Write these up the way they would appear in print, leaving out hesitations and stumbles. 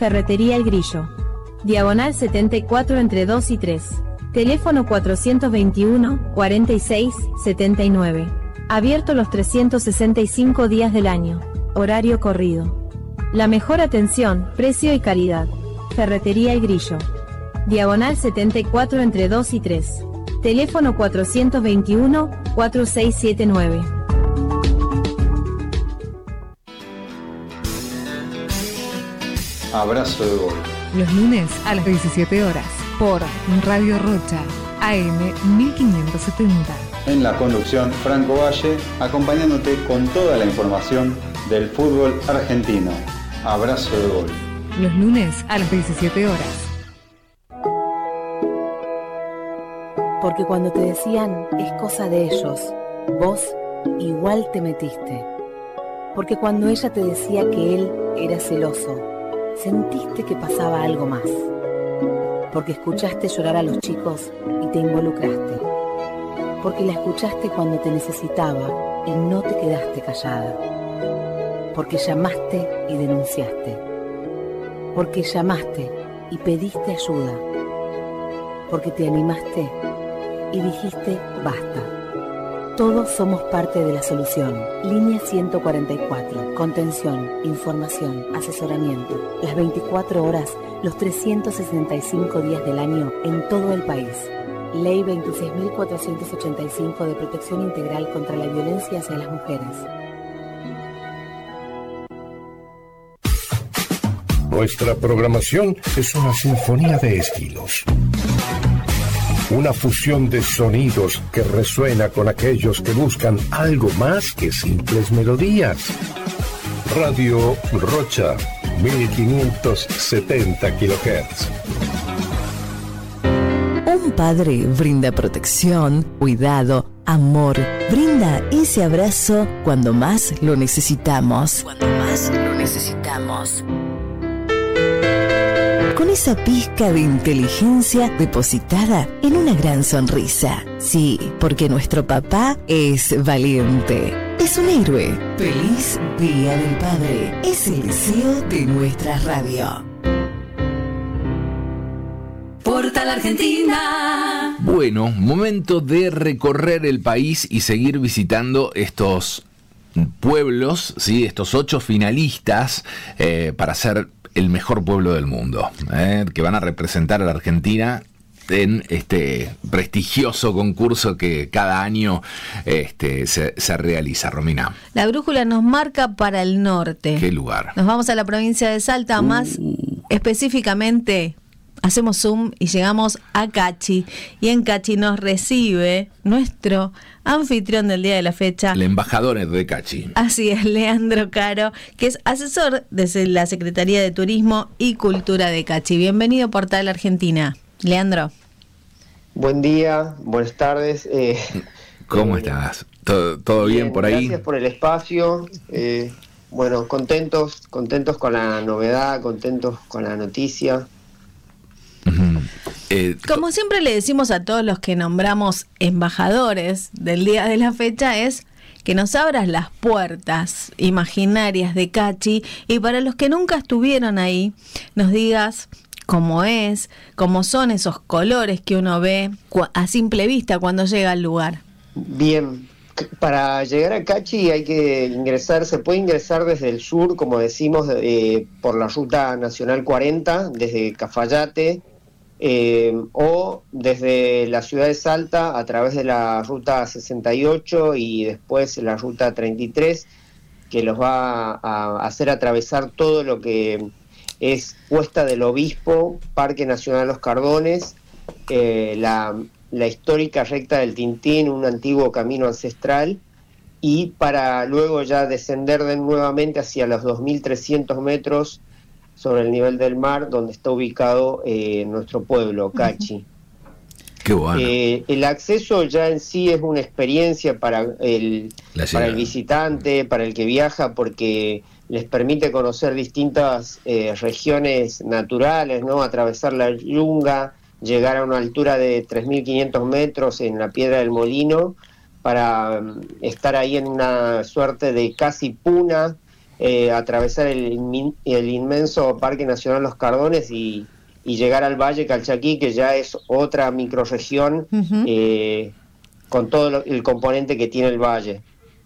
Ferretería El Grillo. Diagonal 74 entre 2 y 3. Teléfono 421 46 79. Abierto los 365 días del año. Horario corrido. La mejor atención, precio y calidad. Ferretería El Grillo. Diagonal 74 entre 2 y 3. Teléfono 421 4679. Abrazo de gol. Los lunes a las 17 horas por Radio Rocha, AM 1570. En la conducción, Franco Valle, acompañándote con toda la información del fútbol argentino. Abrazo de gol. Los lunes a las 17 horas. Porque cuando te decían es cosa de ellos, vos igual te metiste. Porque cuando ella te decía que él era celoso, sentiste que pasaba algo más. Porque escuchaste llorar a los chicos y te involucraste. Porque la escuchaste cuando te necesitaba y no te quedaste callada. Porque llamaste y denunciaste. Porque llamaste y pediste ayuda. Porque te animaste y dijiste basta. Todos somos parte de la solución. Línea 144. Contención, información, asesoramiento. Las 24 horas, los 365 días del año en todo el país. Ley 26.485 de protección integral contra la violencia hacia las mujeres. Nuestra programación es una sinfonía de estilos. Una fusión de sonidos que resuena con aquellos que buscan algo más que simples melodías. Radio Rocha, 1570 kHz. Un padre brinda protección, cuidado, amor, brinda ese abrazo cuando más lo necesitamos. Con esa pizca de inteligencia depositada en una gran sonrisa. Sí, porque nuestro papá es valiente. Es un héroe. Feliz Día del Padre. Es el deseo de nuestra radio. Portal Argentina. Bueno, momento de recorrer el país y seguir visitando estos pueblos, ¿sí? Estos 8 finalistas para ser el mejor pueblo del mundo, que van a representar a la Argentina en este prestigioso concurso que cada año se realiza. Romina. La brújula nos marca para el norte. ¿Qué lugar? Nos vamos a la provincia de Salta, más específicamente hacemos zoom y llegamos a Cachi. Y en Cachi nos recibe nuestro anfitrión del día de la fecha. El embajador de Cachi. Así es, Leandro Caro, que es asesor de la Secretaría de Turismo y Cultura de Cachi. Bienvenido a Portal Argentina. Leandro. Buen día, buenas tardes. ¿Cómo estás? ¿Todo bien por ahí? Gracias por el espacio. Bueno, contentos con la novedad, contentos con la noticia. Como siempre le decimos a todos los que nombramos embajadores del día de la fecha, es que nos abras las puertas imaginarias de Cachi, y para los que nunca estuvieron ahí, nos digas cómo son esos colores que uno ve a simple vista cuando llega al lugar. Bien, para llegar a Cachi hay que ingresar, se puede ingresar desde el sur, como decimos, por la ruta nacional 40, desde Cafayate, o desde la ciudad de Salta a través de la ruta 68 y después la ruta 33, que los va a hacer atravesar todo lo que es Cuesta del Obispo, Parque Nacional Los Cardones, la histórica recta del Tintín, un antiguo camino ancestral, y para luego ya descender nuevamente hacia los 2.300 metros sobre el nivel del mar, donde está ubicado nuestro pueblo, Cachi. Qué bueno. El acceso ya en sí es una experiencia para el visitante, para el que viaja, porque les permite conocer distintas regiones naturales, ¿no? Atravesar la Yunga, llegar a una altura de 3.500 metros en la Piedra del Molino, para estar ahí en una suerte de casi puna, atravesar el inmenso Parque Nacional Los Cardones y llegar al Valle Calchaquí, que ya es otra microrregión con todo el componente que tiene el valle.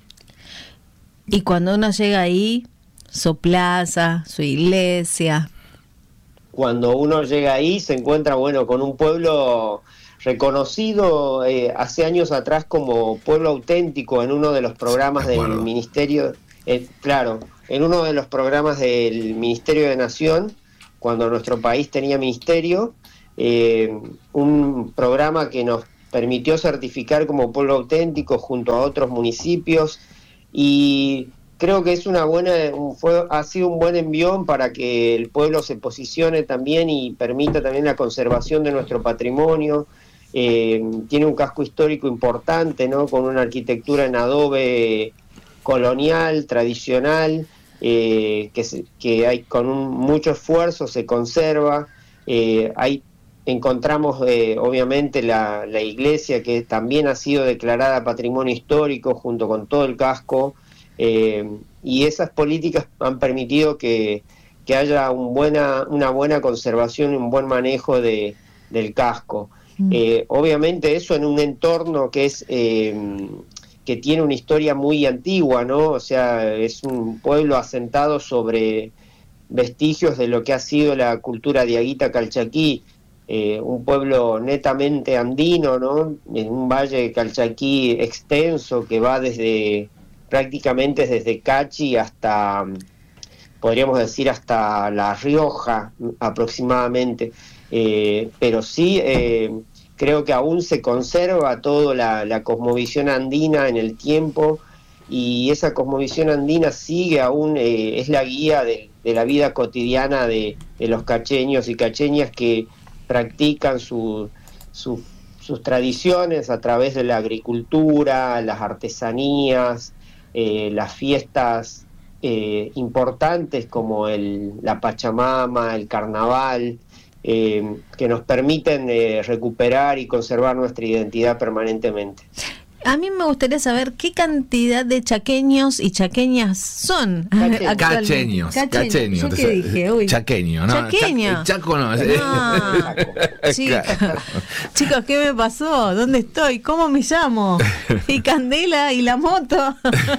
Y cuando uno llega ahí, su plaza, su iglesia. Cuando uno llega ahí se encuentra, con un pueblo reconocido hace años atrás como pueblo auténtico en uno de los programas del Ministerio, en uno de los programas del Ministerio de Nación, cuando nuestro país tenía ministerio, un programa que nos permitió certificar como pueblo auténtico junto a otros municipios, y creo que es ha sido un buen envión para que el pueblo se posicione también y permita también la conservación de nuestro patrimonio. Tiene un casco histórico importante, ¿no? Con una arquitectura en adobe colonial, tradicional, que hay con mucho esfuerzo se conserva. Encontramos obviamente la iglesia, que también ha sido declarada patrimonio histórico junto con todo el casco, y esas políticas han permitido que haya una buena conservación y un buen manejo del casco. Obviamente eso en un entorno que es que tiene una historia muy antigua, ¿no? O sea, es un pueblo asentado sobre vestigios de lo que ha sido la cultura diaguita calchaquí, un pueblo netamente andino, ¿no? En un valle calchaquí extenso que va prácticamente desde Cachi hasta, podríamos decir, hasta La Rioja aproximadamente, pero sí creo que aún se conserva toda la cosmovisión andina en el tiempo, y esa cosmovisión andina sigue aún, es la guía de la vida cotidiana de los cacheños y cacheñas que practican sus tradiciones a través de la agricultura, las artesanías, las fiestas importantes como la Pachamama, el Carnaval, que nos permiten recuperar y conservar nuestra identidad permanentemente. A mí me gustaría saber qué cantidad de chaqueños y chaqueñas son. Cacheños. ¿Yo qué dije? Uy. Chaqueño, ¿no? Chaqueño. Chaco no. Chicos, ¿qué me pasó? ¿Dónde estoy? ¿Cómo me llamo? ¿Y Candela? ¿Y la moto?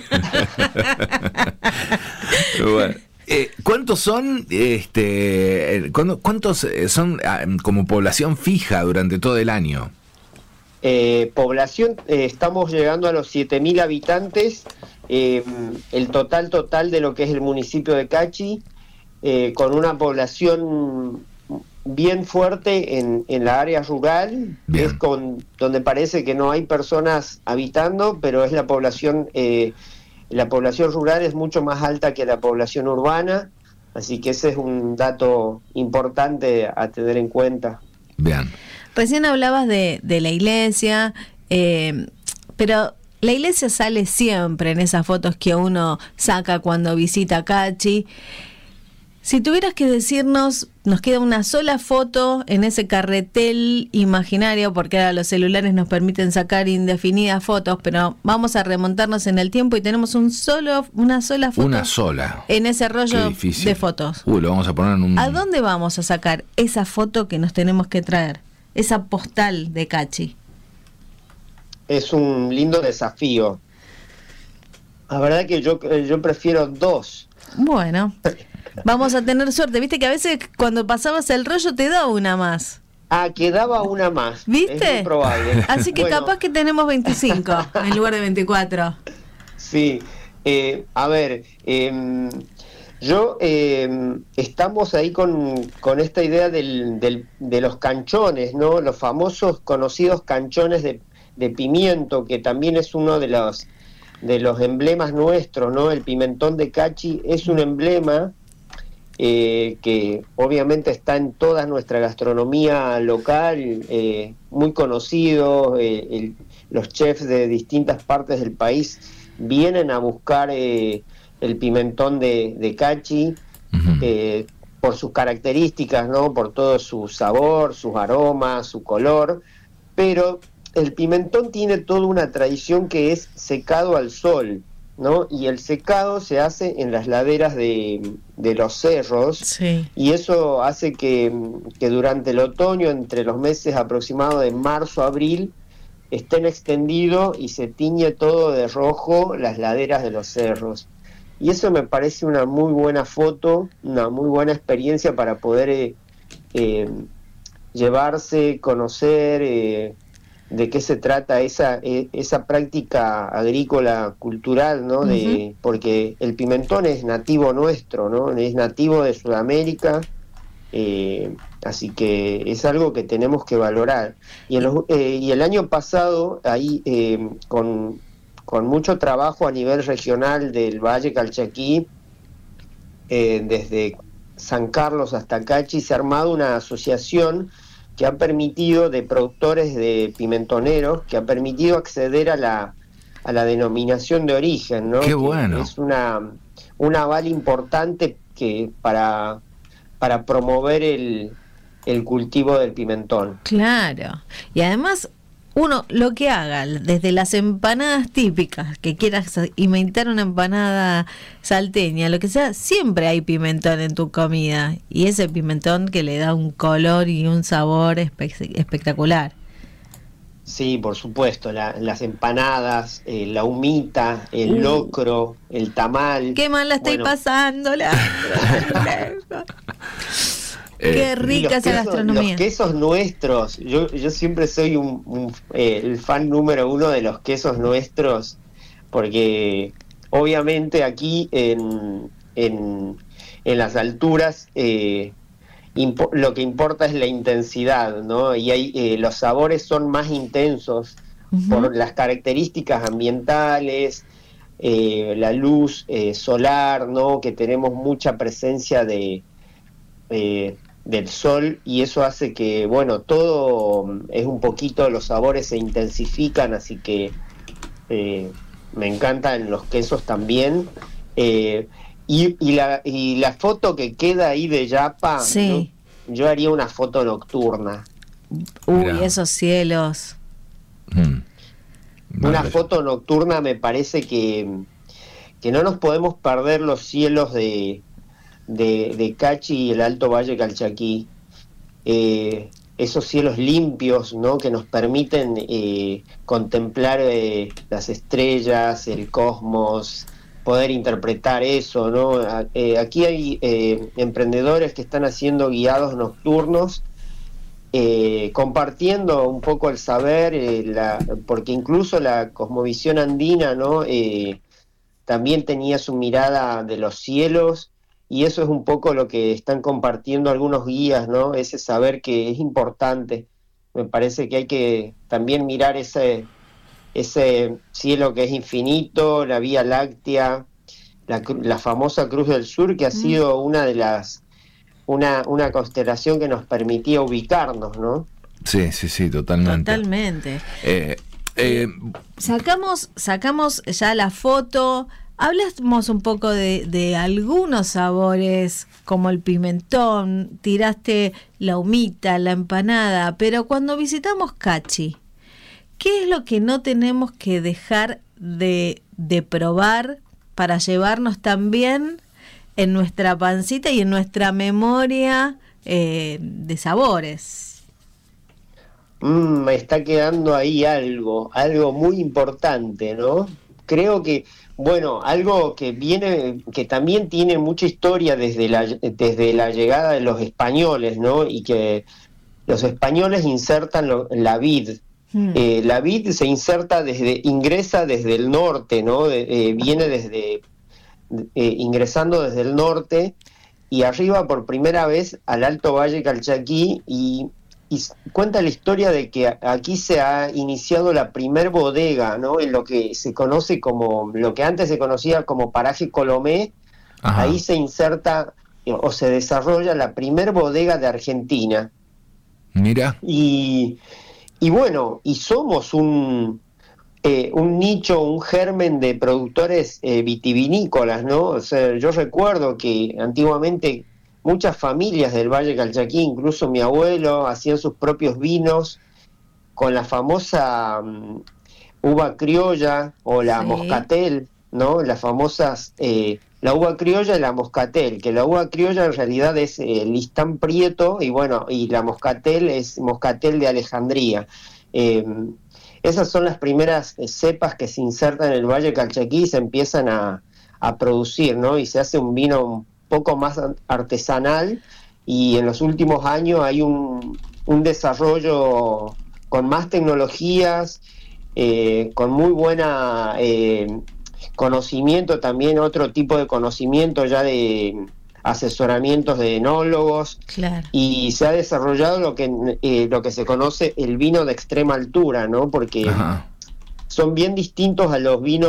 Bueno. ¿Cuántos son cuántos son como población fija durante todo el año? Población, estamos llegando a los 7.000 habitantes, el total de lo que es el municipio de Cachi, con una población bien fuerte en la área rural, es donde parece que no hay personas habitando, pero es la población rural es mucho más alta que la población urbana, así que ese es un dato importante a tener en cuenta. Bien. Recién hablabas de la iglesia, pero la iglesia sale siempre en esas fotos que uno saca cuando visita Cachi. Si tuvieras que decirnos, nos queda una sola foto en ese carretel imaginario, porque ahora los celulares nos permiten sacar indefinidas fotos, pero vamos a remontarnos en el tiempo y tenemos una sola foto. Una sola. En ese rollo de fotos. Lo vamos a poner en un... ¿A dónde vamos a sacar esa foto que nos tenemos que traer? Esa postal de Cachi. Es un lindo desafío. La verdad que yo prefiero dos. Bueno, vamos a tener suerte. Viste que a veces cuando pasabas el rollo te da una más. Quedaba una más. ¿Viste? Es muy probable. Así que capaz que tenemos 25 en lugar de 24. Sí. A ver, estamos ahí con esta idea de los canchones, ¿no? Los famosos conocidos canchones de pimiento, que también es uno de los emblemas nuestros, ¿no? El pimentón de Cachi es un emblema que obviamente está en toda nuestra gastronomía local, muy conocido. Los chefs de distintas partes del país vienen a buscar el pimentón de Cachi, por sus características, ¿no? Por todo su sabor, sus aromas, su color, pero el pimentón tiene toda una tradición que es secado al sol. ¿no? Y el secado se hace en las laderas de los cerros, Sí. y eso hace que durante el otoño, entre los meses aproximados de marzo a abril, estén extendidos y se tiñe todo de rojo las laderas de los cerros. Y eso me parece una muy buena foto, una muy buena experiencia para poder llevarse, conocer de qué se trata esa práctica agrícola cultural, ¿no? Porque el pimentón es nativo nuestro, ¿no? Es nativo de Sudamérica, así que es algo que tenemos que valorar. Y el año pasado, ahí con mucho trabajo a nivel regional del Valle Calchaquí, desde San Carlos hasta Cachi, se ha armado una asociación que ha permitido, de productores de pimentoneros, que ha permitido acceder a la denominación de origen, ¿no? ¡Qué bueno! Es un aval importante para promover el cultivo del pimentón. Claro. Y además, uno lo que haga, desde las empanadas típicas, que quieras imitar una empanada salteña, lo que sea, siempre hay pimentón en tu comida. Y ese pimentón que le da un color y un sabor espectacular. Sí, por supuesto, las empanadas, la humita, el locro, el tamal. Qué mal la estoy pasando, Qué rica esa gastronomía. Los quesos nuestros, yo siempre soy el fan número uno de los quesos nuestros, porque obviamente aquí en las alturas lo que importa es la intensidad, ¿no? Y los sabores son más intensos por las características ambientales, la luz solar, ¿no? Que tenemos mucha presencia del sol, y eso hace que, bueno, todo es un poquito, los sabores se intensifican, así que me encantan los quesos también. Y la foto que queda ahí de Yapa, sí, ¿no? Yo haría una foto nocturna. Uy, esos cielos. Una foto nocturna, me parece que no nos podemos perder los cielos de Cachi y el Alto Valle Calchaquí, esos cielos limpios, ¿no? Que nos permiten contemplar las estrellas, el cosmos, poder interpretar eso, ¿no? Aquí hay emprendedores que están haciendo guiados nocturnos, compartiendo un poco el saber, porque incluso la cosmovisión andina, ¿no? También tenía su mirada de los cielos. Y eso es un poco lo que están compartiendo algunos guías, ¿no? Ese saber que es importante. Me parece que hay que también mirar ese cielo que es infinito, la Vía Láctea, la famosa Cruz del Sur, que ha sido una constelación que nos permitía ubicarnos, ¿no? Sí, totalmente. Totalmente. Sacamos ya la foto. Hablamos un poco de algunos sabores, como el pimentón, tiraste la humita, la empanada, pero cuando visitamos Cachi, ¿qué es lo que no tenemos que dejar de probar para llevarnos también en nuestra pancita y en nuestra memoria de sabores? Me está quedando ahí algo muy importante, ¿no? Creo que, bueno, algo que también tiene mucha historia desde la llegada de los españoles, ¿no? Y que los españoles insertan la vid. La vid se ingresa desde el norte, ¿no? Viene ingresando desde el norte y arriba por primera vez al Alto Valle Calchaquí, y cuenta la historia de que aquí se ha iniciado la primer bodega, ¿no? En lo que se conoce como, lo que antes se conocía como Paraje Colomé. Ajá. Ahí se inserta o se desarrolla la primer bodega de Argentina. Mira. Y bueno, y somos un nicho, un germen de productores vitivinícolas, ¿no? O sea, yo recuerdo que antiguamente muchas familias del Valle Calchaquí, incluso mi abuelo, hacían sus propios vinos con la famosa uva criolla o la moscatel, ¿no? Las famosas, la uva criolla y la moscatel, que la uva criolla en realidad es listán prieto, y bueno, y la moscatel es moscatel de Alejandría. Esas son las primeras cepas que se insertan en el Valle Calchaquí y se empiezan a producir, ¿no? Y se hace un vino un poco más artesanal, y en los últimos años hay un desarrollo con más tecnologías, con muy buena conocimiento, también otro tipo de conocimiento ya de asesoramientos de enólogos, Claro. y se ha desarrollado lo que se conoce el vino de extrema altura, ¿no? Porque Ajá. son bien distintos a los vinos